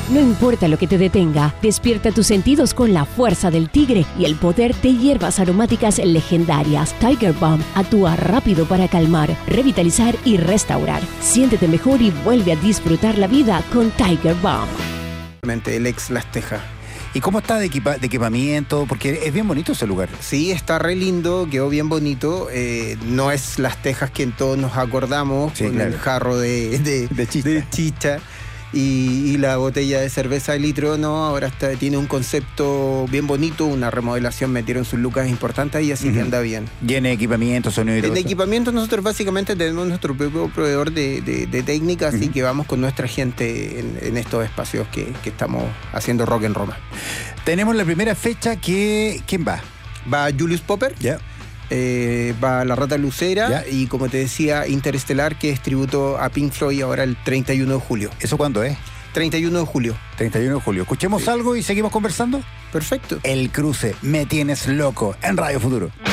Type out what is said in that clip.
No importa lo que te detenga, despierta tus sentidos con la fuerza del tigre y el poder de hierbas aromáticas legendarias. Tiger Balm actúa rápido para calmar, revitalizar y restaurar. Siéntete mejor y vuelve a disfrutar la vida con Tiger Balm. El ex Las Tejas. ¿Y cómo está de equipamiento? Porque es bien bonito ese lugar. Sí, está re lindo, quedó bien bonito. No es Las Tejas que todos nos acordamos, sí, con claro, el jarro de chicha y la botella de cerveza de litro. No, ahora tiene un concepto bien bonito, una remodelación, metieron sus lucas importantes y así que anda bien. ¿Y en equipamiento, sonido y todo? En equipamiento nosotros básicamente tenemos nuestro propio proveedor de técnica, así que vamos con nuestra gente en estos espacios que estamos haciendo rock en Roma. Tenemos la primera fecha que... ¿Quién va? Va Julius Popper. Ya. Va La Rata Lucera y, como te decía, Interestelar, que es tributo a Pink Floyd ahora el 31 de julio. ¿Eso cuándo es? 31 de julio. 31 de julio. Escuchemos algo y seguimos conversando. Perfecto. El Cruce, Me Tienes Loco, en Radio Futuro.